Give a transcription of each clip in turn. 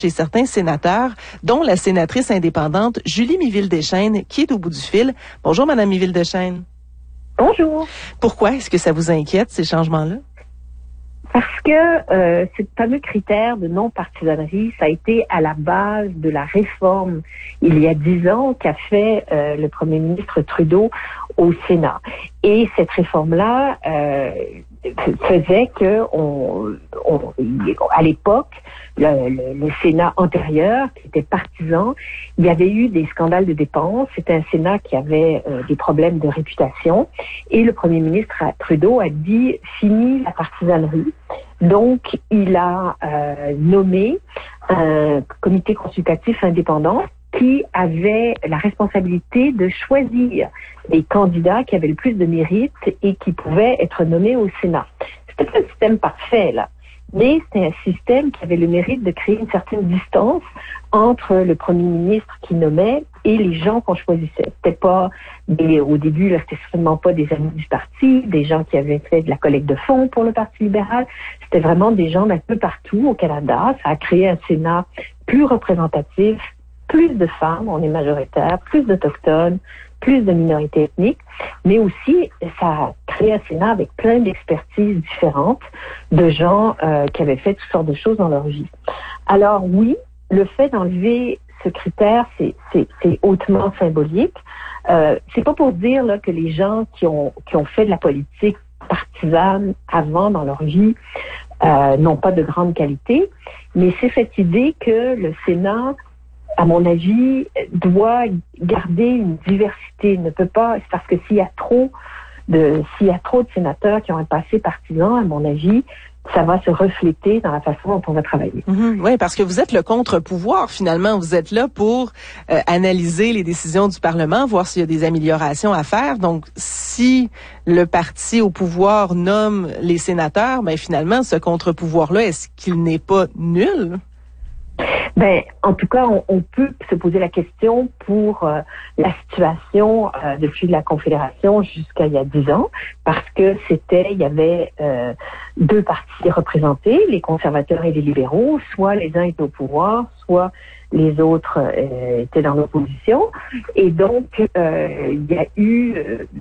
chez certains sénateurs, dont la sénatrice indépendante Julie Miville-Deschênes, qui est au bout du fil. Bonjour, Madame Miville-Deschênes. Bonjour. Pourquoi est-ce que ça vous inquiète, ces changements-là? Parce que ce fameux critère de non-partisanerie, ça a été à la base de la réforme il y a 10 ans qu'a fait le premier ministre Trudeau au Sénat. Et cette réforme-là faisait que à l'époque, le Sénat antérieur, qui était partisan, il y avait eu des scandales de dépenses. C'était un Sénat qui avait des problèmes de réputation. Et le premier ministre Trudeau a dit « fini la partisanerie ». Donc, il a nommé un comité consultatif indépendant qui avait la responsabilité de choisir les candidats qui avaient le plus de mérite et qui pouvaient être nommés au Sénat. C'était pas un système parfait, là, mais c'était un système qui avait le mérite de créer une certaine distance entre le premier ministre qui nommait et les gens qu'on choisissait. C'était pas au début, là, c'était certainement pas des amis du parti, des gens qui avaient fait de la collecte de fonds pour le Parti libéral. C'était vraiment des gens d'un peu partout au Canada. Ça a créé un Sénat plus représentatif, plus de femmes, on est majoritaire, plus d'Autochtones, plus de minorités ethniques, mais aussi ça a créé un Sénat avec plein d'expertises différentes de gens qui avaient fait toutes sortes de choses dans leur vie. Alors oui, le fait d'enlever ce critère, c'est hautement symbolique. C'est pas pour dire là, que les gens qui ont fait de la politique partisane avant dans leur vie n'ont pas de grande qualité, mais c'est cette idée que le Sénat, à mon avis, doit garder une diversité. Ne peut pas, c'est parce que s'il y a trop de sénateurs qui ont un passé partisan, à mon avis, ça va se refléter dans la façon dont on va travailler. Oui, parce que vous êtes le contre-pouvoir, finalement. Vous êtes là pour analyser les décisions du Parlement, voir s'il y a des améliorations à faire. Donc, si le parti au pouvoir nomme les sénateurs, ben finalement, ce contre-pouvoir-là, est-ce qu'il n'est pas nul? Ben, en tout cas, on peut se poser la question pour la situation depuis la Confédération jusqu'à il y a 10 ans, parce que il y avait deux partis représentés, les conservateurs et les libéraux, soit les uns étaient au pouvoir, soit les autres étaient dans l'opposition. Et donc, il y a eu,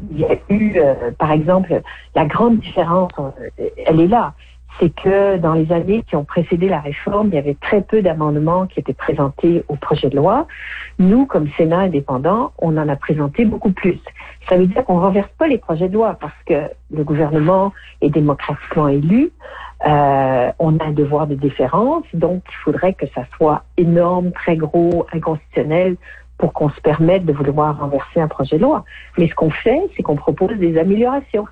par exemple, la grande différence, elle est là. C'est que dans les années qui ont précédé la réforme, il y avait très peu d'amendements qui étaient présentés au projet de loi. Nous, comme Sénat indépendant, on en a présenté beaucoup plus. Ça veut dire qu'on ne renverse pas les projets de loi parce que le gouvernement est démocratiquement élu. On a un devoir de déférence, donc il faudrait que ça soit énorme, très gros, inconstitutionnel pour qu'on se permette de vouloir renverser un projet de loi. Mais ce qu'on fait, c'est qu'on propose des améliorations.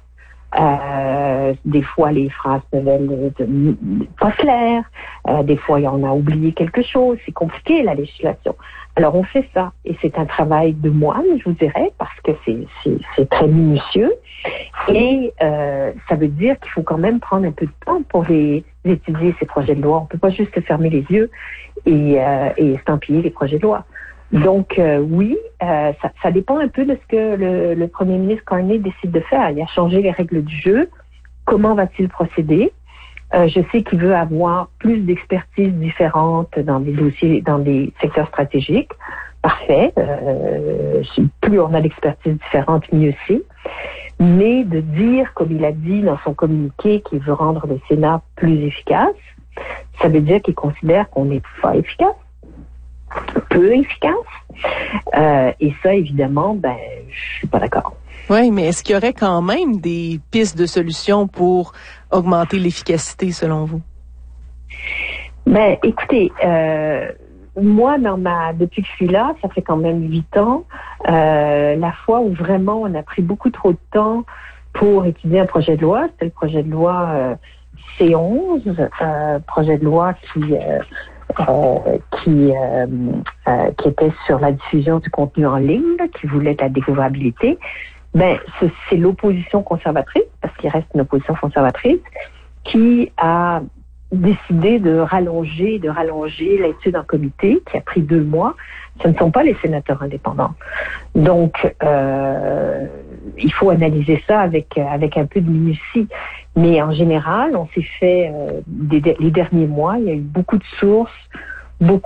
Des fois, les phrases peuvent être pas claires. Des fois, on a oublié quelque chose. C'est compliqué, la législation. Alors, on fait ça. Et c'est un travail de moine, je vous dirais, parce que c'est très minutieux. Et ça veut dire qu'il faut quand même prendre un peu de temps pour étudier ces projets de loi. On peut pas juste se fermer les yeux et estampiller les projets de loi. Donc, oui, ça dépend un peu de ce que le premier ministre Carney décide de faire. Il a changé les règles du jeu. Comment va-t-il procéder? Je sais qu'il veut avoir plus d'expertise différentes dans des dossiers, dans des secteurs stratégiques. Parfait. Plus on a d'expertise différente, mieux c'est. Mais de dire, comme il a dit dans son communiqué, qu'il veut rendre le Sénat plus efficace, ça veut dire qu'il considère qu'on n'est pas efficace. Peu efficace. Et ça, évidemment, je suis pas d'accord. Oui, mais est-ce qu'il y aurait quand même des pistes de solutions pour augmenter l'efficacité, selon vous? Écoutez, moi, depuis que je suis là, ça fait quand même 8 ans, la fois où vraiment on a pris beaucoup trop de temps pour étudier un projet de loi, c'était le projet de loi C11, projet de loi qui était sur la diffusion du contenu en ligne, qui voulait la découvrabilité. C'est l'opposition conservatrice, parce qu'il reste une opposition conservatrice, qui a décidé de rallonger l'étude en comité, qui a pris 2 mois. Ce ne sont pas les sénateurs indépendants. Donc, il faut analyser ça avec un peu de minutie. Mais en général, on s'est fait, les derniers mois, il y a eu beaucoup de sources beaucoup